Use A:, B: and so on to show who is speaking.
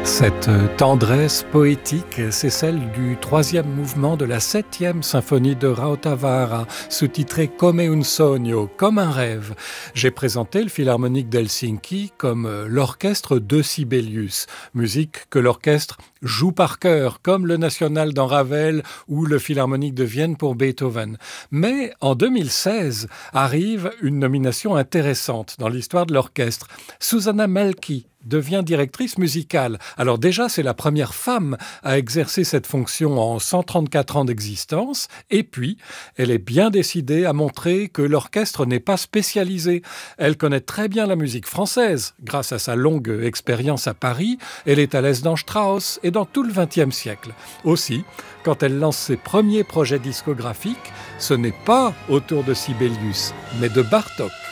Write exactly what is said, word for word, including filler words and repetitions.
A: Cette tendresse poétique, c'est celle du troisième mouvement de la septième symphonie de Rautavaara, sous-titrée Come un sogno, comme un rêve. J'ai présenté le Philharmonique d'Helsinki comme l'orchestre de Sibelius, musique que l'orchestre joue par cœur, comme le National dans Ravel ou le Philharmonique de Vienne pour Beethoven. Mais en deux mille seize arrive une nomination intéressante dans l'histoire de l'orchestre. Susanna Melki devient directrice musicale. Alors déjà, c'est la première femme à exercer cette fonction en cent trente-quatre ans d'existence. Et puis, elle est bien décidée à montrer que l'orchestre n'est pas spécialisé. Elle connaît très bien la musique française. Grâce à sa longue expérience à Paris, elle est à l'aise dans Strauss et dans tout le vingtième siècle. Aussi, quand elle lance ses premiers projets discographiques, ce n'est pas autour de Sibelius, mais de Bartók.